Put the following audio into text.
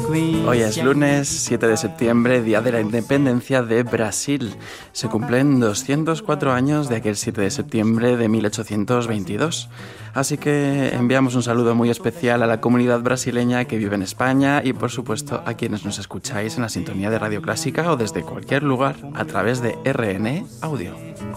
Hoy es lunes 7 de septiembre, Día de la Independencia de Brasil. Se cumplen 204 años de aquel 7 de septiembre de 1822. Así que enviamos un saludo muy especial a la comunidad brasileña que vive en España y, por supuesto, a quienes nos escucháis en la sintonía de Radio Clásica o desde cualquier lugar a través de RN Audio.